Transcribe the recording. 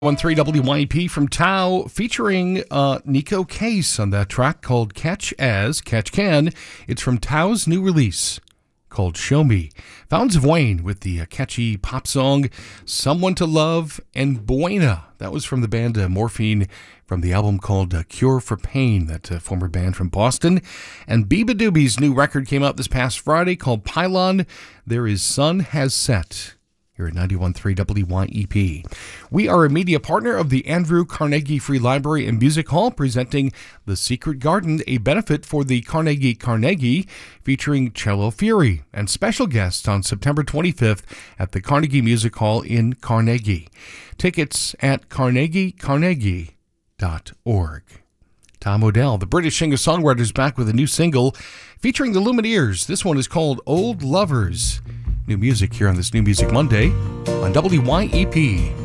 13 WYP from Tao featuring Nico Case on that track called Catch Can. It's from Tao's new release called Show Me. Fountains of Wayne with the catchy pop song Someone to Love, and Buena. That was from the band Morphine from the album called Cure for Pain, that former band from Boston. And Biba Doobie's new record came out this past Friday called Pylon. There is Sun Has Set. Here at 91.3 WYEP. We are a media partner of the Andrew Carnegie Free Library and Music Hall, presenting The Secret Garden, a benefit for the Carnegie, featuring Cello Fury and special guests on September 25th at the Carnegie Music Hall in Carnegie. Tickets at carnegie.org. Tom Odell, the British singer-songwriter, is back with a new single featuring the Lumineers. This one is called Old Lovers. New music here on this New Music Monday on WYEP.